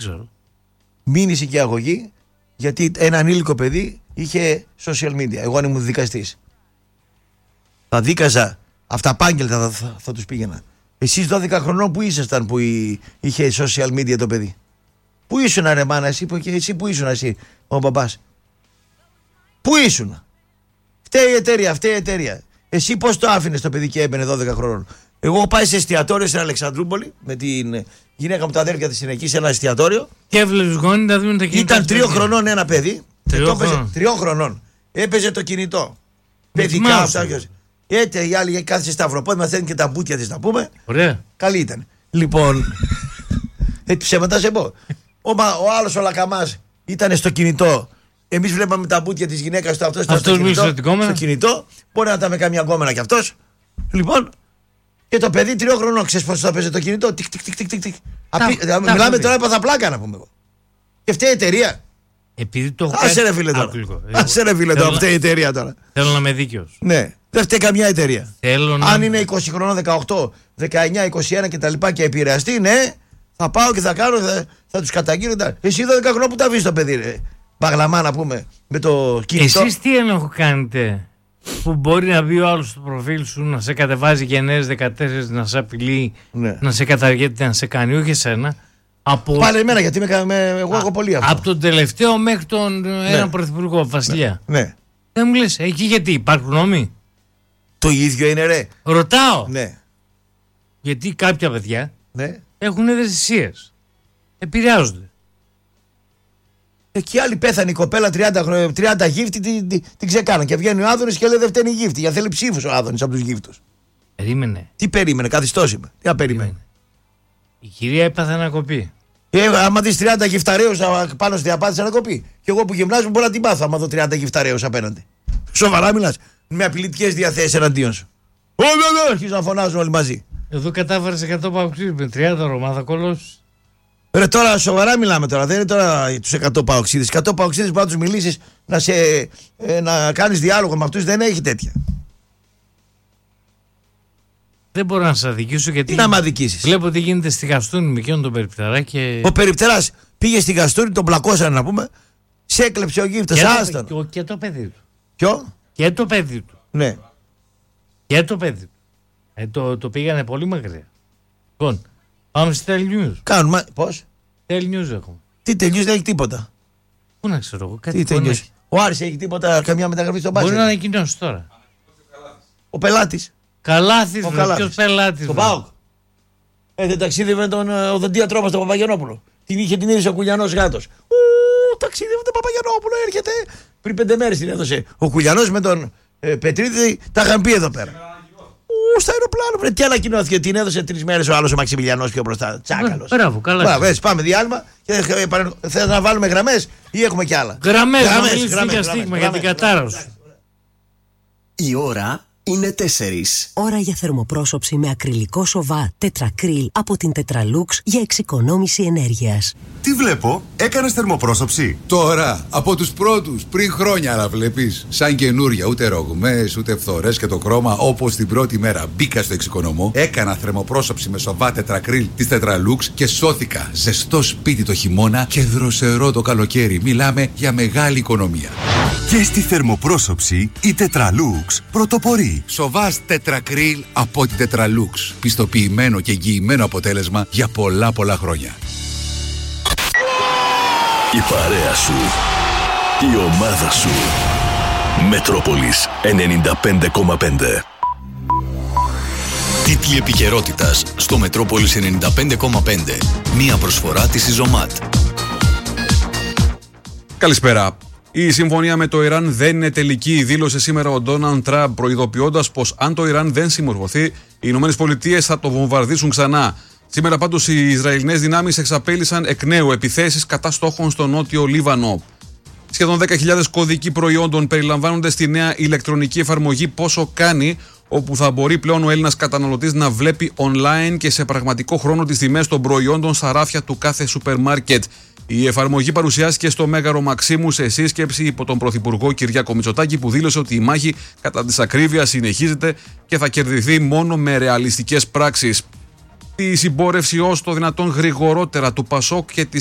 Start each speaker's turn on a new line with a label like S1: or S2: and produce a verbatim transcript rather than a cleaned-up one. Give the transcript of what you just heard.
S1: ξέρω.
S2: Μήνυση και αγωγή γιατί ένα ανήλικο παιδί είχε social media. Εγώ αν ήμουν δικαστής θα δίκαζα αυταπάγγελτα, θα, θα, θα τους πήγαινα. Εσείς δώδεκα χρονών που ήσασταν που είχε social media το παιδί? Πού ήσουν ρε μάνα εσύ, που, και εσύ που ήσουν εσύ ο μπαμπάς? Πού ήσουν? Φταίει η εταιρεία, φταίει η εταιρεία. Εσύ πώς το άφηνες το παιδί και έμπαινε δώδεκα χρονών? Εγώ έχω πάει σε εστιατόριο στην Αλεξανδρούπολη με την γυναίκα μου, τα αδέρφια της είναι εκεί σε ένα εστιατόριο.
S1: Και έβλεπες γόνοι να δουν τα κινητά.
S2: Ήταν τριών χρονών ένα παιδί.
S1: Τριών χρονών.
S2: Τριών χρονών. Έπαιζε το κινητό. Παιδικά αυτά. Έτσι η άλλη κάθισε σταυροπόδι, μαθαίνει και τα μπουτια της να πούμε.
S1: Ωραία.
S2: Καλή ήταν. Λοιπόν. Έτσι ψέματα σε πω. Ο, ο άλλος ο Λακαμάς ήταν στο κινητό. Εμείς βλέπαμε τα μπουτια της γυναίκας του, αυτός ήταν στο κινητό. Στο κινητό. Μπορεί να ήταν με καμιά γκόμενα κι αυτός. Λοιπόν. Και το παιδί τριών χρονών, ξέρεις πώς θα παίζει το κινητό? Τικ, τικ, τικ, τικ, τικ. Απί... Τα, μιλάμε τώρα, έπαθα πλάκα να πούμε εγώ. Και φταίει η εταιρεία.
S1: Επειδή το έχω
S2: Άσε ρε φίλε τώρα. Άσε ρε φίλε τώρα, φταίει η εταιρεία τώρα.
S1: Θέλω να είμαι δίκαιος.
S2: Ναι, δεν φταίει καμιά εταιρεία.
S1: Θέλω
S2: Αν
S1: να...
S2: είναι είκοσι χρονών, δεκαοκτώ, δεκαεννιά, είκοσι ένα και τα λοιπά και επηρεαστεί, ναι, θα πάω και θα κάνω, θα, θα τους καταγγείλω. Εσύ δώδεκα χρονών που τα βρεις το παιδί, ρε. Παγλαμά να πούμε, με το κινητό.
S1: Εσείς τι έλεγχο κάνετε που μπορεί να μπει ο άλλος στο προφίλ σου, να σε κατεβάζει γενναίες δεκατέσσερα, να σε απειλεί, ναι. να σε καταργέται, να σε κάνει, όχι εσένα. Από...
S2: Πάλι εμένα, γιατί με, με, εγώ έχω πολύ αυτό.
S1: Από τον τελευταίο μέχρι τον ναι. έναν πρωθυπουργό, Βασιλιά.
S2: Ναι. ναι.
S1: Δεν μου λες, εκεί γιατί υπάρχουν νόμοι?
S2: Το ίδιο είναι ρε.
S1: Ρωτάω.
S2: Ναι.
S1: Γιατί κάποια παιδιά
S2: ναι.
S1: έχουν ευαισθησίες. Επηρεάζονται.
S2: Εκεί άλλη πέθανε η κοπέλα τριάντα, τριάντα γύφτη, την, την, την ξεκάναν. Και βγαίνει ο Άδωνης και λέει δεν φταίνει η γύφτη. Για θέλει ψήφους ο Άδωνης από τους γύφτους.
S1: Περίμενε.
S2: Τι περίμενε, καθιστός είμαι. Τι περίμενε.
S1: Η κυρία έπαθε ανακοπή.
S2: Ε, άμα δεις τριάντα γυφταρέους πάνω στη διαπάθηση ανακοπή. Και εγώ που γυμνάζω μπορώ να την πάθω άμα δω τριάντα γυφταρέους απέναντι. Σοβαρά μιλάς? Με απειλητικές διαθέσεις εναντίον σου. Ω, βέβαια, αρχίζουν να φωνάζουν όλοι μαζί.
S1: Εδώ κατάφερες εκατό παοξίδες με τριάντα Ρωμά, θα κολώσεις.
S2: Ρε τώρα σοβαρά μιλάμε τώρα, δεν είναι τώρα τους εκατό παοξίδες. εκατό παοξίδες που να τους μιλήσεις, να, σε, ε, να κάνεις διάλογο με αυτούς, δεν έχει τέτοια.
S1: Δεν μπορώ να σας αδικήσω γιατί.
S2: Τι να μ' αδικήσεις?
S1: Βλέπω τι γίνεται στη Γαστούνη με εκείνον τον Περιπτερά και.
S2: Ο Περιπτεράς πήγε στη Γαστούνη, τον πλακώσανε να πούμε, σε έκλεψε ο γύφτος, άστον.
S1: Και, και το παιδί του.
S2: Ποιο?
S1: Και το παιδί του.
S2: Ναι.
S1: Και το παιδί του. Ε, το, το πήγανε πολύ μακριά. Λοιπόν, πάμε στη Telnews.
S2: Κάνουμε. Πώς?
S1: Telnews έχουμε.
S2: Τι Telnews, δεν έχει τίποτα.
S1: Πού να ξέρω εγώ, κάτι
S2: τι Telnews. Ο Άρης έχει τίποτα, καμιά μεταγραφή στον μπάσκετ?
S1: Μπορεί να ανακοινώσει τώρα.
S2: Ο πελάτης.
S1: Καλάθης, ποιος πελάτης?
S2: Ο ΠΑΟΚ. Έθε ταξίδι με τον οδοντίατρό μας τον Παπαγιανόπουλο. Την είχε την είδηση ο Κουλιανός γάτος. Ου, ταξίδι με τον Παπαγιανόπουλο έρχεται. Πριν πέντε μέρες την έδωσε ο Κουλιανός με τον ε, Πετρίδη. Τα είχαν πει εδώ πέρα. Ου, στα αεροπλάνο. Βρε, τι ανακοινώθηκε? Την έδωσε τρεις μέρες ο άλλος ο Μαξιμιλιανός πιο μπροστά. Τσάκαλος.
S1: Μπράβο, καλά.
S2: Μπράβο, έτσι, πάμε διάλειμμα. Θες να βάλουμε γραμμές ή έχουμε κι άλλα?
S1: Γραμμές, γραμμές για την κατάρρωση.
S3: Η ώρα είναι τέσσερις.
S4: Ώρα για θερμοπρόσωψη με ακριλικό σοβά τετρακρίλ από την Tetralux για εξοικονόμηση ενέργειας.
S5: Τι βλέπω, έκανες θερμοπρόσωψη?
S6: Τώρα, από τους πρώτους, πριν χρόνια, αλλά βλέπεις. Σαν καινούρια, ούτε ρογμές, ούτε φθορές και το χρώμα, όπως την πρώτη μέρα μπήκα στο εξοικονομώ. Έκανα θερμοπρόσωψη με σοβά τετρακρίλ της Tetralux και σώθηκα. Ζεστό σπίτι το χειμώνα και δροσερό το καλοκαίρι. Μιλάμε για μεγάλη οικονομία.
S5: Και στη θερμοπρόσωψη η Tetralux πρωτοπορεί.
S6: Σοβάς τετρακρίλ από την Tetralux. Πιστοποιημένο και εγγυημένο αποτέλεσμα για πολλά πολλά χρόνια.
S7: Η παρέα σου, η ομάδα σου. Μετρόπολης ενενήντα πέντε κόμμα πέντε. Τίτλοι επικαιρότητας στο Μετρόπολης ενενήντα πέντε κόμμα πέντε. Μία προσφορά της Ιζωμάτ.
S8: Καλησπέρα. Η συμφωνία με το Ιράν δεν είναι τελική, δήλωσε σήμερα ο Ντόναλντ Τραμπ, προειδοποιώντας πως αν το Ιράν δεν συμμορφωθεί, οι Ηνωμένες Πολιτείες θα το βομβαρδίσουν ξανά. Σήμερα πάντως οι Ισραηλινές δυνάμεις εξαπέλυσαν εκ νέου επιθέσεις κατά στόχων στο νότιο Λίβανο. Σχεδόν δέκα χιλιάδες κωδικοί προϊόντων περιλαμβάνονται στη νέα ηλεκτρονική εφαρμογή Πόσο Κάνει, όπου θα μπορεί πλέον ο Έλληνας καταναλωτής να βλέπει online και σε πραγματικό χρόνο τις τιμές των προϊόντων στα ράφια του κάθε σούπερ μάρκετ. Η εφαρμογή παρουσιάστηκε στο Μέγαρο Μαξίμου σε σύσκεψη υπό τον Πρωθυπουργό Κυριάκο Μητσοτάκη, που δήλωσε ότι η μάχη κατά της ακρίβειας συνεχίζεται και θα κερδιθεί μόνο με ρεαλιστικές πράξεις. Τη συμπόρευση ως το δυνατόν γρηγορότερα του ΠΑΣΟΚ και της